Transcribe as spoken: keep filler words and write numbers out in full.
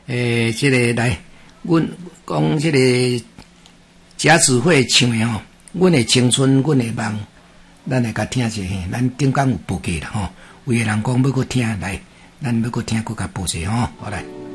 诶，这个来，阮讲这个贾子慧唱的吼，阮的青春，阮的梦，咱来甲听一下。咱顶讲有报价啦吼，有的人讲要搁听来，咱要搁听搁甲报价吼，好来。